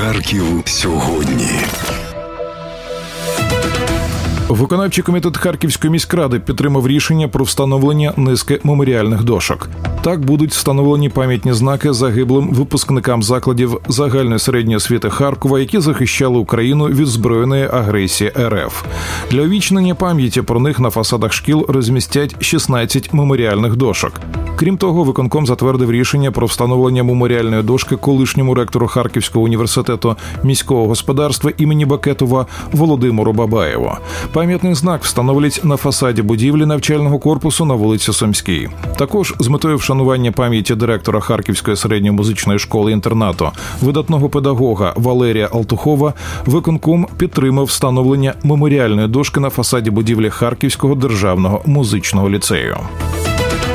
Харків сьогодні. Виконавчий комітет Харківської міськради підтримав рішення про встановлення низки меморіальних дошок. Так будуть встановлені пам'ятні знаки загиблим випускникам закладів загальної середньої освіти Харкова, які захищали Україну від збройної агресії РФ. Для увічнення пам'яті про них на фасадах шкіл розмістять 16 меморіальних дошок. Крім того, виконком затвердив рішення про встановлення меморіальної дошки колишньому ректору Харківського університету міського господарства імені Бакетова Володимиру Бабаєву. Пам'ятний знак встановлять на фасаді будівлі навчального корпусу на вулиці Сумській. Також з метою вшанування пам'яті директора Харківської середньої музичної школи-інтернату, видатного педагога Валерія Алтухова, виконком підтримав встановлення меморіальної дошки на фасаді будівлі Харківського державного музичного ліцею.